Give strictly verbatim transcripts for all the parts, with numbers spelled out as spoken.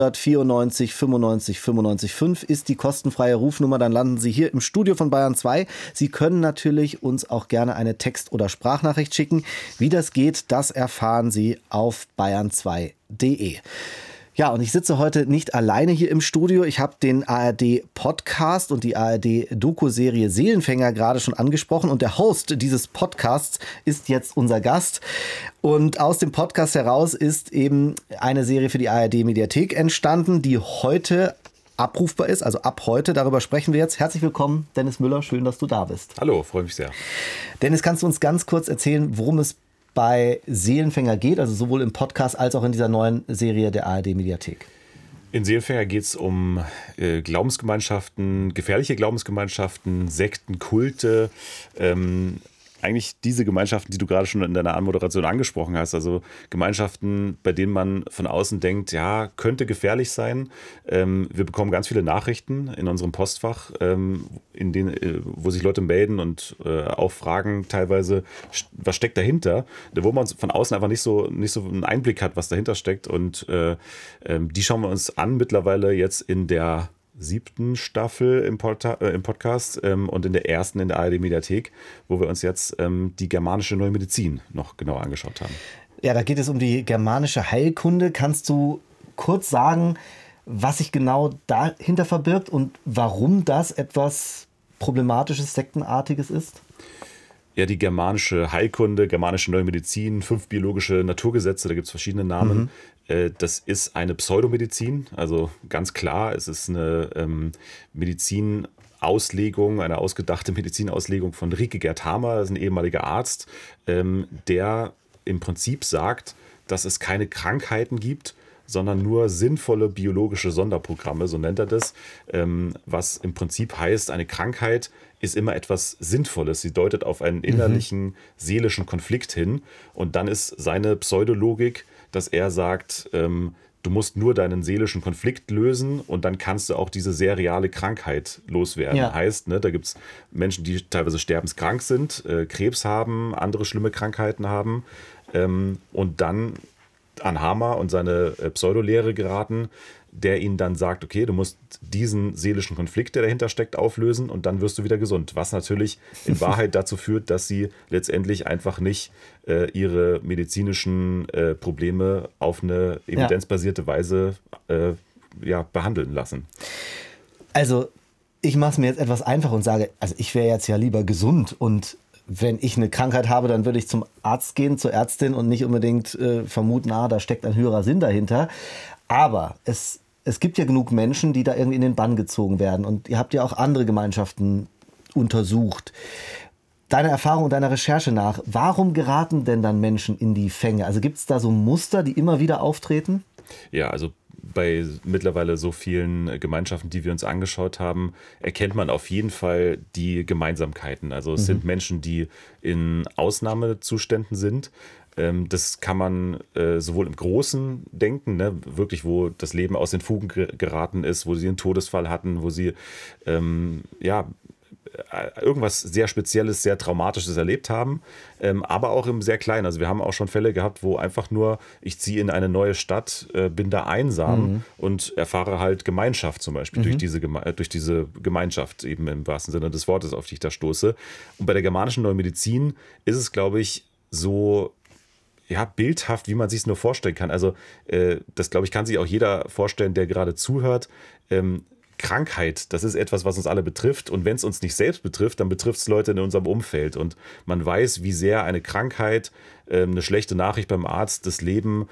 vierundneunzig fünfundneunzig fünfundneunzig fünf ist die kostenfreie Rufnummer, dann landen Sie hier im Studio von Bayern zwei. Sie können natürlich uns auch gerne eine Text- oder Sprachnachricht schicken. Wie das geht, das erfahren Sie auf bayern zwei punkt de. Ja, und ich sitze heute nicht alleine hier im Studio. Ich habe den A R D-Podcast und die A R D-Doku-Serie Seelenfänger gerade schon angesprochen. Und der Host dieses Podcasts ist jetzt unser Gast. Und aus dem Podcast heraus ist eben eine Serie für die A R D-Mediathek entstanden, die heute abrufbar ist, also ab heute. Darüber sprechen wir jetzt. Herzlich willkommen, Dennis Müller. Schön, dass du da bist. Hallo, freue mich sehr. Dennis, kannst du uns ganz kurz erzählen, worum es bei Seelenfänger geht, also sowohl im Podcast als auch in dieser neuen Serie der A R D-Mediathek? In Seelenfänger geht es um äh, Glaubensgemeinschaften, gefährliche Glaubensgemeinschaften, Sekten, Kulte, ähm, eigentlich diese Gemeinschaften, die du gerade schon in deiner Anmoderation angesprochen hast, also Gemeinschaften, bei denen man von außen denkt, ja, könnte gefährlich sein. Ähm, wir bekommen ganz viele Nachrichten in unserem Postfach, ähm, in denen, äh, wo sich Leute melden und äh, auch fragen teilweise, was steckt dahinter, wo man von außen einfach nicht so, nicht so einen Einblick hat, was dahinter steckt. Und äh, äh, die schauen wir uns an mittlerweile jetzt in der siebten Staffel im, Porta- äh, im Podcast ähm, und in der ersten in der A R D-Mediathek, wo wir uns jetzt ähm, die germanische Neue Medizin noch genauer angeschaut haben. Ja, da geht es um die germanische Heilkunde. Kannst du kurz sagen, was sich genau dahinter verbirgt und warum das etwas Problematisches, Sektenartiges ist? Ja, die germanische Heilkunde, germanische Neue Medizin, fünf biologische Naturgesetze, da gibt es verschiedene Namen. Mhm. Das ist eine Pseudomedizin, also ganz klar, es ist eine ähm, Medizinauslegung, eine ausgedachte Medizinauslegung von Rieke Gerd Hamer, das ist ein ehemaliger Arzt, ähm, der im Prinzip sagt, dass es keine Krankheiten gibt, sondern nur sinnvolle biologische Sonderprogramme, so nennt er das, ähm, was im Prinzip heißt, eine Krankheit ist immer etwas Sinnvolles. Sie deutet auf einen innerlichen, mhm. seelischen Konflikt hin und dann ist seine Pseudologik, dass er sagt, ähm, du musst nur deinen seelischen Konflikt lösen und dann kannst du auch diese sehr reale Krankheit loswerden. Ja. Heißt, ne, da gibt es Menschen, die teilweise sterbenskrank sind, äh, Krebs haben, andere schlimme Krankheiten haben ähm, und dann an Hamer und seine äh, Pseudolehre geraten, der ihnen dann sagt, okay, du musst diesen seelischen Konflikt, der dahinter steckt, auflösen und dann wirst du wieder gesund. Was natürlich in Wahrheit dazu führt, dass sie letztendlich einfach nicht äh, ihre medizinischen äh, Probleme auf eine evidenzbasierte Weise äh, ja, behandeln lassen. Also ich mache es mir jetzt etwas einfach und sage, also ich wäre jetzt ja lieber gesund und wenn ich eine Krankheit habe, dann würde ich zum Arzt gehen, zur Ärztin und nicht unbedingt äh, vermuten, ah, da steckt ein höherer Sinn dahinter. Aber es, es gibt ja genug Menschen, die da irgendwie in den Bann gezogen werden. Und ihr habt ja auch andere Gemeinschaften untersucht. Deiner Erfahrung und deiner Recherche nach, warum geraten denn dann Menschen in die Fänge? Also gibt es da so Muster, die immer wieder auftreten? Ja, also bei mittlerweile so vielen Gemeinschaften, die wir uns angeschaut haben, erkennt man auf jeden Fall die Gemeinsamkeiten. Also es mhm. sind Menschen, die in Ausnahmezuständen sind. Das kann man äh, sowohl im Großen denken, ne, wirklich, wo das Leben aus den Fugen geraten ist, wo sie einen Todesfall hatten, wo sie ähm, ja, irgendwas sehr Spezielles, sehr Traumatisches erlebt haben, ähm, aber auch im sehr Kleinen. Also wir haben auch schon Fälle gehabt, wo einfach nur, ich ziehe in eine neue Stadt, äh, bin da einsam mhm. und erfahre halt Gemeinschaft zum Beispiel mhm. durch, diese Geme- durch diese Gemeinschaft eben im wahrsten Sinne des Wortes, auf die ich da stoße. Und bei der germanischen Neuen Medizin ist es, glaube ich, so ja, bildhaft, wie man sich es nur vorstellen kann. Also äh, das, glaube ich, kann sich auch jeder vorstellen, der gerade zuhört. Ähm, Krankheit, das ist etwas, was uns alle betrifft. Und wenn es uns nicht selbst betrifft, dann betrifft es Leute in unserem Umfeld. Und man weiß, wie sehr eine Krankheit, äh, eine schlechte Nachricht beim Arzt, das Leben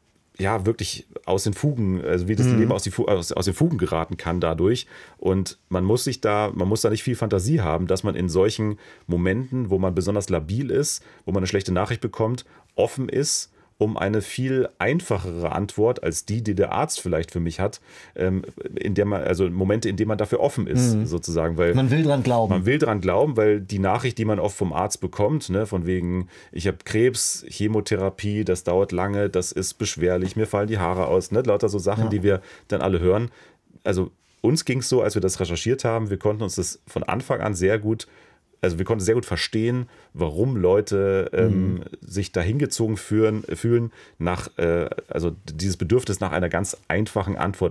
ja wirklich aus den Fugen, also wie das mhm. Leben aus, die, aus, aus den Fugen geraten kann dadurch. Und man muss sich da, man muss da nicht viel Fantasie haben, dass man in solchen Momenten, wo man besonders labil ist, wo man eine schlechte Nachricht bekommt, offen ist, um eine viel einfachere Antwort als die, die der Arzt vielleicht für mich hat, ähm, in der man, also Momente, in denen man dafür offen ist, mhm. sozusagen. Weil man will dran glauben. Man will dran glauben, weil die Nachricht, die man oft vom Arzt bekommt, ne, von wegen, ich habe Krebs, Chemotherapie, das dauert lange, das ist beschwerlich, mir fallen die Haare aus, ne, lauter so Sachen, ja. die wir dann alle hören. Also uns ging es so, als wir das recherchiert haben, wir konnten uns das von Anfang an sehr gut also wir konnten sehr gut verstehen, warum Leute ähm, mhm. sich da hingezogen fühlen, fühlen nach, äh, also dieses Bedürfnis nach einer ganz einfachen Antwort